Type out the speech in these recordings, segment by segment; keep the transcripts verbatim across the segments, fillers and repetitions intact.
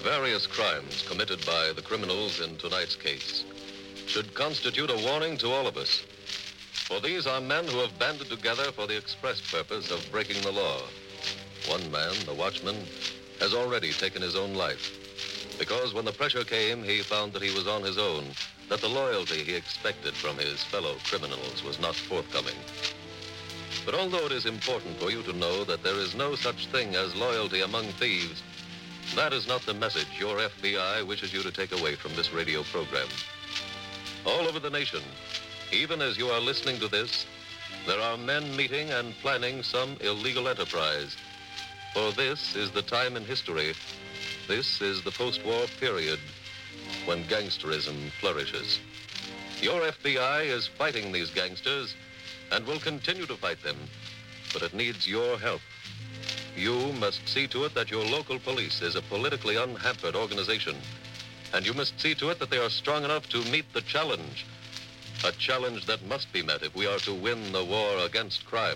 various crimes committed by the criminals in tonight's case should constitute a warning to all of us. For these are men who have banded together for the express purpose of breaking the law. One man, the watchman, has already taken his own life because when the pressure came, he found that he was on his own, that the loyalty he expected from his fellow criminals was not forthcoming. But although it is important for you to know that there is no such thing as loyalty among thieves, that is not the message your F B I wishes you to take away from this radio program. All over the nation, even as you are listening to this, there are men meeting and planning some illegal enterprise. For this is the time in history, this is the post-war period when gangsterism flourishes. Your F B I is fighting these gangsters and will continue to fight them, but it needs your help. You must see to it that your local police is a politically unhampered organization, and you must see to it that they are strong enough to meet the challenge, a challenge that must be met if we are to win the war against crime.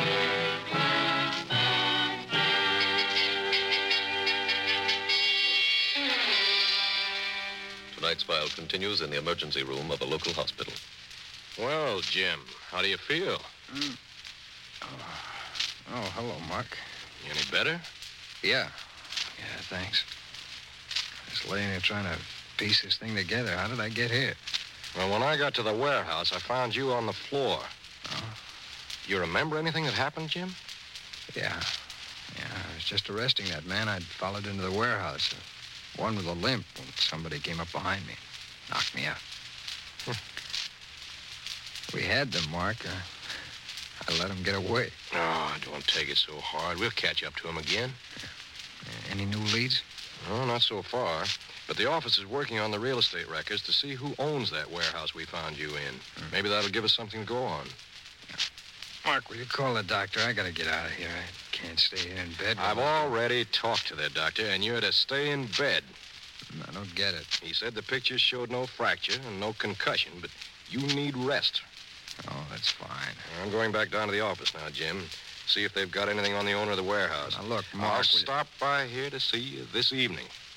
Tonight's file continues in the emergency room of a local hospital. Well, Jim, how do you feel? Mm. Oh. oh, hello, Mark. You any better? Yeah. Yeah, thanks. Just laying here trying to piece this thing together. How did I get here? Well, when I got to the warehouse, I found you on the floor. Oh? You remember anything that happened, Jim? Yeah. Yeah, I was just arresting that man I'd followed into the warehouse. One with a limp when somebody came up behind me. Knocked me out. We had them, Mark. Uh, I let them get away. Oh, don't take it so hard. We'll catch up to them again. Uh, any new leads? No, not so far. But the office is working on the real estate records to see who owns that warehouse we found you in. Mm. Maybe that'll give us something to go on. Mark, will you call the doctor? I gotta get out of here. I can't stay here in bed. I've already talked to the doctor, and you're to stay in bed. I don't get it. He said the pictures showed no fracture and no concussion, but you need rest. Oh, that's fine. I'm going back down to the office now, Jim. See if they've got anything on the owner of the warehouse. Now, look, Mark... I'll stop by here to see you this evening.